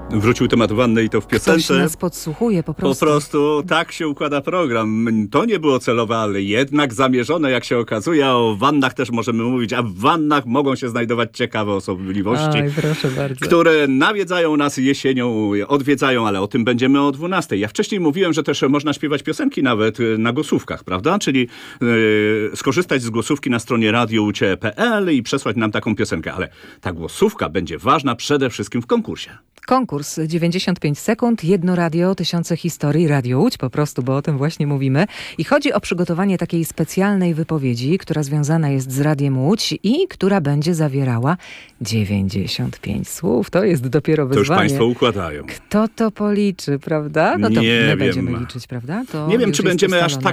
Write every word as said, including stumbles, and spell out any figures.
Wrócił temat wanny i to w piosence. Ktoś nas podsłuchuje po prostu. Po prostu tak się układa program. To nie było celowe, ale jednak zamierzone, jak się okazuje. A o wannach też możemy mówić, a w wannach mogą się znajdować ciekawe osobliwości, Oj, proszę bardzo. które nawiedzają nas jesienią, odwiedzają, ale o tym będziemy o dwunastej. Ja wcześniej mówiłem, że też można śpiewać piosenki nawet na głosówkach, prawda? Czyli yy, skorzystać z głosówki na stronie radio u cie kropka pe el i przesłać nam taką piosenkę. Ale ta głosówka będzie ważna przede wszystkim w konkursie. Konkurs dziewięćdziesiąt pięć sekund, jedno radio, tysiące historii, Radio Łódź po prostu, bo o tym właśnie mówimy. I chodzi o przygotowanie takiej specjalnej wypowiedzi, która związana jest z Radiem Łódź i która będzie zawierała dziewięćdziesiąt pięć słów. To jest dopiero wyzwanie. To już państwo układają. Kto to policzy, prawda? No to nie my wiem. będziemy liczyć, prawda? To nie wiem, już czy jest będziemy aż ustalone. tak